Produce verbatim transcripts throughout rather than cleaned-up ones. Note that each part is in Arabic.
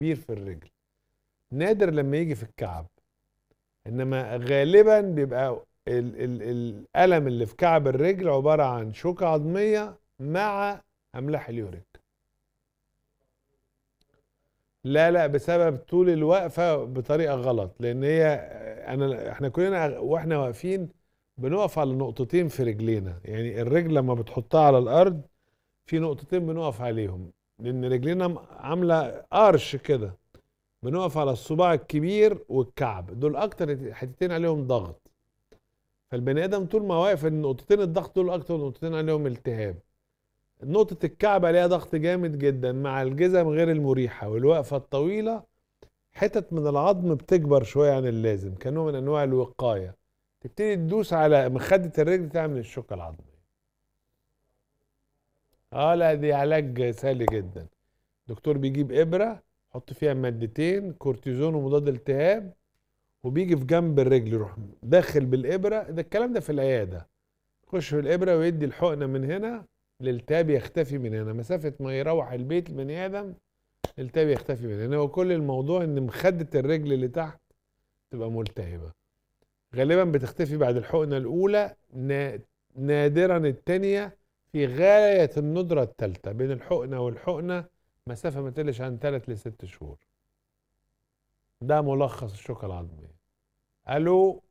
كبير في الرجل، نادر لما يجي في الكعب، انما غالبا بيبقى ال ال الالم اللي في كعب الرجل عباره عن شوكه عظميه مع املاح اليوريك. لا لا، بسبب طول الوقفه بطريقه غلط، لان هي انا احنا كلنا واحنا واقفين بنقف على نقطتين في رجلينا، يعني الرجل لما بتحطها على الارض في نقطتين بنقف عليهم، لان رجلينا عامله قرش كده، بنقف على الصباع الكبير والكعب، دول اكتر حتتين عليهم ضغط. فالبني ادم طول ما واقف النقطتين الضغط دول اكتر نقطتين عليهم التهاب. نقطة الكعب عليها ضغط جامد جدا مع الجزم غير المريحة والوقفة الطويلة، حتت من العظم بتكبر شوية عن اللازم كنوع من انواع الوقاية، تبتدي تدوس على مخدة الرجل تعمل الشوكة العظمية. اه لا، دي علاج سهل جدا. دكتور بيجيب ابرة يحط فيها مادتين كورتيزون ومضاد التهاب، وبيجي في جنب الرجل يروح داخل بالابره، ده الكلام ده في العياده، يخش في الابره ويدي الحقنه من هنا، الالتهاب يختفي من هنا، مسافه ما يروح البيت البني ادم الالتهاب يختفي من هنا. وكل الموضوع ان مخده الرجل اللي تحت تبقى ملتهبه، غالبا بتختفي بعد الحقنه الاولى، نادرا الثانيه، في غايه الندره الثالثه. بين الحقنه والحقنه مسافه ما تقلش عن ثلاث لست شهور. ده ملخص الشوكه العظميه. الو.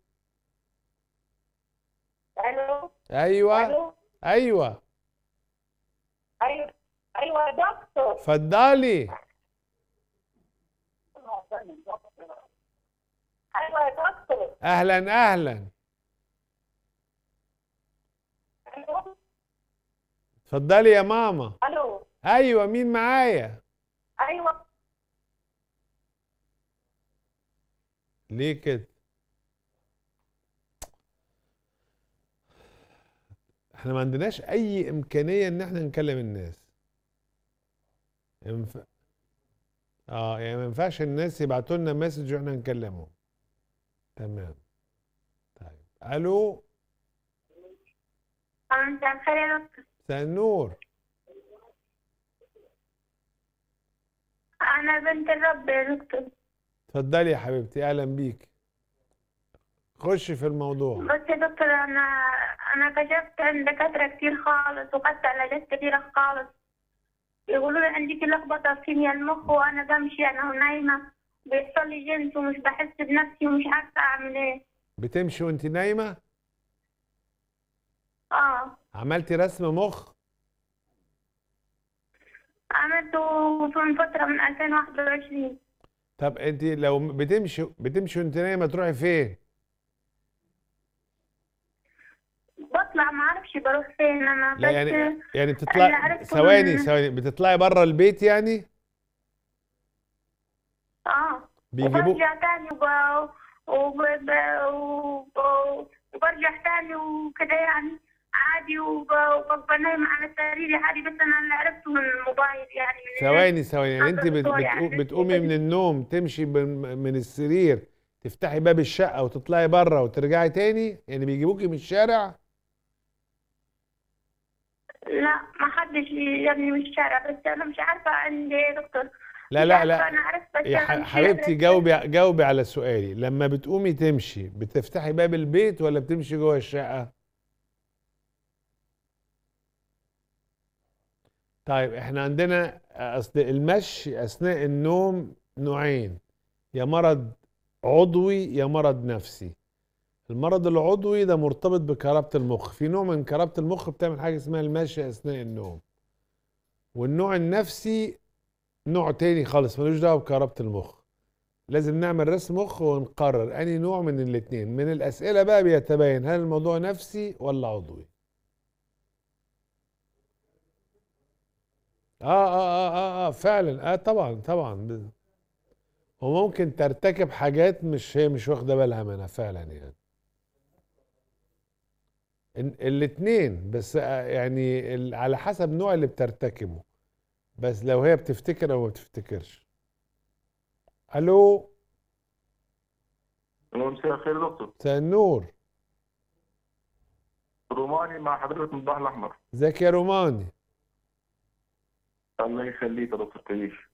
الو. ايوه. الو. ايوه. ايوه. ايوه يا دكتور. اتفضلي. ايوه يا دكتور. اهلا اهلا. الو. اتفضلي يا ماما. الو. ايوه، مين معايا؟ ايوه. ليه كده؟ احنا ما عندناش اي امكانيه ان احنا نكلم الناس. ينف... اه يعني ما ينفعش الناس يبعتوا لنا مسج واحنا نكلمهم. تمام. طيب الو. مساء الخير يا دكتور. مساء النور. انا بنت الرب يا دكتور. اتفضلي يا حبيبتي، اهلا بيك، خش في الموضوع. بس يا دكتور انا انا كشفت عند دكاتره كتير خالص وخدت علاجات كتيره خالص، يقولوا لي عندك لخبطه في كيمياء المخ، وانا بمشي انا نايمه بيحصل لي جنس ومش بحس بنفسي ومش عارفه اعمل ايه. بتمشي وانت نايمه؟ اه عملتي رسم مخ؟ عملته من فتره من ألفين وواحد وعشرين. طب انت لو بتمشي بتمشي وانت نايمه تروحي فين؟ بطلع ما اعرفش بروح فين انا، لا بس يعني يعني اللي بتطلع عرفته ثواني من ثواني بتطلعي بره البيت يعني؟ اه بيجيبوا. وبرجع تاني وب... وب... وب... وبرجع تاني وكده يعني عادي، وب... وببقى نايمة على سريري عادي، بس انا اللي عرفته من الموبايل يعني من الناس ثواني ثواني يعني انت حصل بت... صور بتقو... يعني ناس بتقومي من كده. النوم تمشي من... من السرير، تفتحي باب الشقه وتطلعي بره وترجعي تاني، يعني بيجيبوكي من الشارع؟ لا ما حدش جابني من الشارع، بس انا مش عارفة عندي ايه يا دكتور. لا مش لا عارفة، لا انا عرفت بس يا ح... انا مش حبيبتي، قادرة. جاوبي جاوبي على سؤالي، لما بتقومي تمشي بتفتحي باب البيت ولا بتمشي جوه الشقه؟ طيب احنا عندنا اصل المشي اثناء النوم نوعين، يا مرض عضوي يا مرض نفسي. المرض العضوي ده مرتبط بكهربة المخ، في نوع من كهربة المخ بتعمل حاجة اسمها المشي اثناء النوم، والنوع النفسي نوع تاني خالص ملوش دعوة بكهربة المخ. لازم نعمل رسم مخ ونقرر انهي نوع من الاتنين. من الاسئلة بقى بيتبين هل الموضوع نفسي ولا عضوي. اه اه اه اه, آه فعلا، اه طبعا طبعا، وممكن ترتكب حاجات مش هي مش واخده بالها منها فعلا يعني. ال- الاتنين بس، آه، يعني ال- على حسب نوع اللي بترتكبه، بس لو هي بتفتكر او ما بتفتكرش. الو. ألو، مساء الخير يا دكتور. مساء النور. روماني مع حضرتك من البحر الأحمر. ازيك يا روماني؟ الله يخليك يا دكتور تعيش.